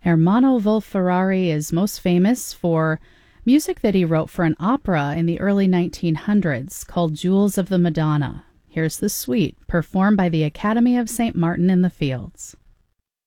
Ermanno Wolf-Ferrari is most famous for music that he wrote for an opera in the early 1900s called Jewels of the Madonna. Here's the suite, performed by the Academy of St. Martin in the Fields.